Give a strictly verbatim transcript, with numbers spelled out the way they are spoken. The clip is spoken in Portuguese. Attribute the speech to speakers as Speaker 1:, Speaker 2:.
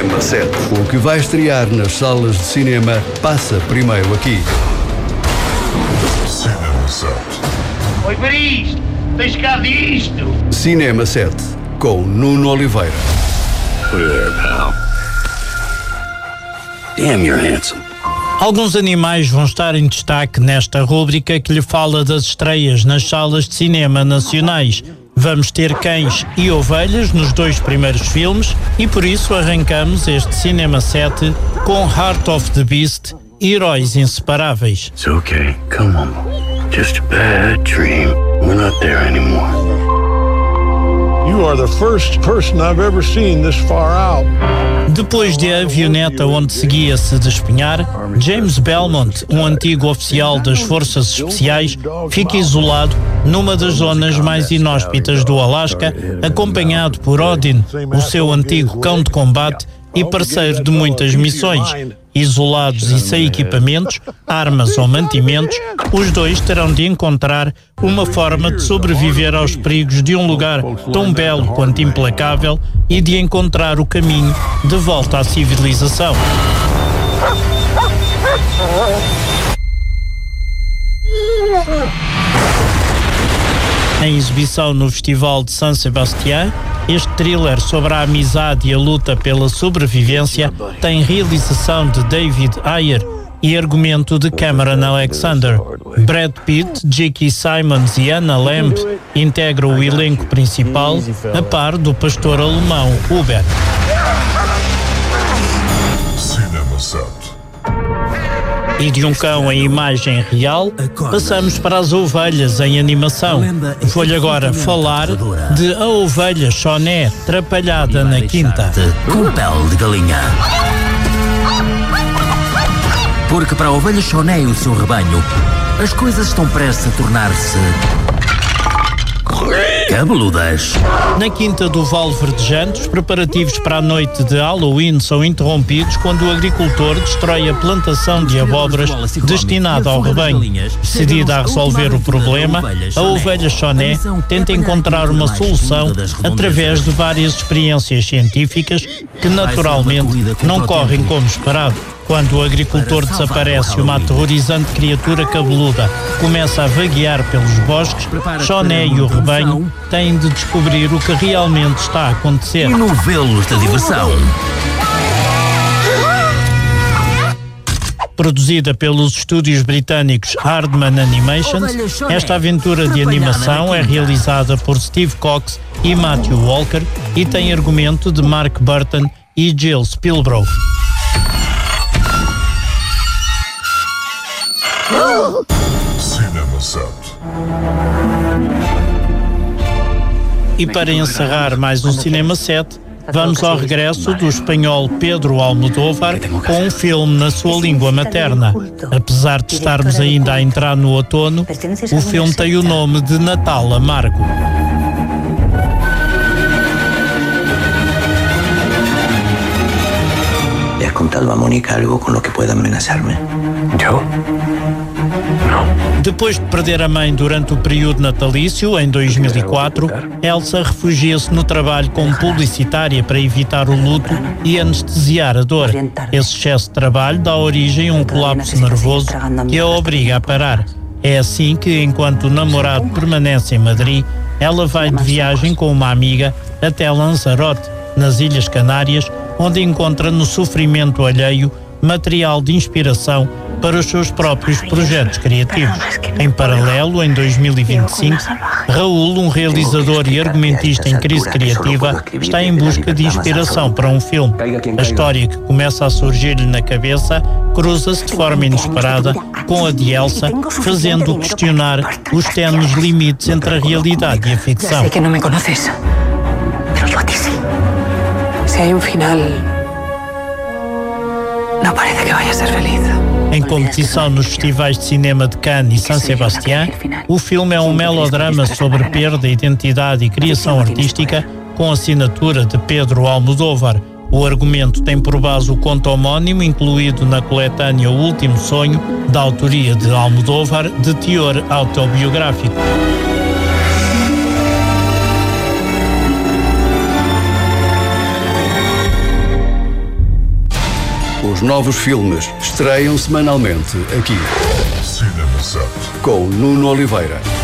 Speaker 1: Cinema sete. O que vai estrear nas salas de cinema passa primeiro aqui.
Speaker 2: Cinema sete.
Speaker 3: Oi, para isto! Tens cá disto!
Speaker 1: Cinema sete, com Nuno Oliveira.
Speaker 4: Put it there, pal. Damn, you're handsome.
Speaker 5: Alguns animais vão estar em destaque nesta rúbrica que lhe fala das estreias nas salas de cinema nacionais. Vamos ter cães e ovelhas nos dois primeiros filmes e por isso arrancamos este Cinema sete com Heart of the Beast, Heróis Inseparáveis.
Speaker 4: It's okay, come on. Just a bad dream. We're not there anymore.
Speaker 2: You are the first person I've ever seen this far out.
Speaker 5: Depois de A Avioneta onde seguia-se despenhar, James Belmont, um antigo oficial das Forças Especiais, fica isolado numa das zonas mais inóspitas do Alasca, acompanhado por Odin, o seu antigo cão de combate e parceiro de muitas missões. Isolados e sem equipamentos, armas ou mantimentos, os dois terão de encontrar uma forma de sobreviver aos perigos de um lugar tão belo quanto implacável e de encontrar o caminho de volta à civilização. Em exibição no Festival de San Sebastián, este thriller sobre a amizade e a luta pela sobrevivência tem realização de David Ayer e argumento de Cameron Alexander. Brad Pitt, J K. Simmons e Anna Lamb integram o elenco principal, a par do pastor alemão Hubert.
Speaker 2: Cinema sete.
Speaker 5: E de um cão em imagem real, passamos para as ovelhas em animação. Vou-lhe agora falar de A Ovelha Choné, Trapalhada na Quinta.
Speaker 6: Com pele de galinha. Porque para a ovelha Choné e o seu rebanho, as coisas estão prestes a tornar-se cabeludas.
Speaker 5: Na Quinta do Vale Verdejante, os preparativos para a noite de Halloween são interrompidos quando o agricultor destrói a plantação de abóboras destinada ao rebanho. Decidida a resolver o problema, a ovelha Choné tenta encontrar uma solução através de várias experiências científicas que naturalmente não correm como esperado. Quando o agricultor desaparece e uma aterrorizante criatura cabeluda começa a vaguear pelos bosques, Choné e o rebanho têm de descobrir o que realmente está a acontecer.
Speaker 6: E novelos de diversão.
Speaker 5: Produzida pelos estúdios britânicos Aardman Animations, esta aventura de animação é realizada por Steve Cox e Matthew Walker e tem argumento de Mark Burton e Jill Spielbrough.
Speaker 2: Cinema sete.
Speaker 5: E para encerrar mais um Cinema sete, vamos ao regresso do espanhol Pedro Almodóvar com um filme na sua língua materna. Apesar de estarmos ainda a entrar no outono, o filme tem o nome de Natal Amargo.
Speaker 7: ¿Le has contado a Mónica algo con lo que pueda amenazarme?
Speaker 4: ¿Yo?
Speaker 5: Depois de perder a mãe durante o período natalício, em dois mil e quatro, Elsa refugia-se no trabalho como publicitária para evitar o luto e anestesiar a dor. Esse excesso de trabalho dá origem a um colapso nervoso que a obriga a parar. É assim que, enquanto o namorado permanece em Madrid, ela vai de viagem com uma amiga até Lanzarote, nas Ilhas Canárias, onde encontra no sofrimento alheio material de inspiração para os seus próprios projetos criativos. Em paralelo, em dois mil e vinte e cinco, Raul, um realizador e argumentista em crise criativa, está em busca de inspiração para um filme. A história que começa a surgir-lhe na cabeça cruza-se de forma inesperada com a de Elsa, fazendo-o questionar os ténues limites entre a realidade e a ficção.
Speaker 8: Sei que não me conheces, mas eu a ti sim. Se há um final, não parece que vai a ser feliz.
Speaker 5: Em competição nos festivais de cinema de Cannes e San Sebastián, o filme é um melodrama sobre perda, identidade e criação artística com assinatura de Pedro Almodóvar. O argumento tem por base o conto homónimo incluído na coletânea O Último Sonho, da autoria de Almodóvar, de teor autobiográfico.
Speaker 1: Os novos filmes estreiam semanalmente aqui.
Speaker 9: Cinema Sete.
Speaker 1: Com Nuno Oliveira.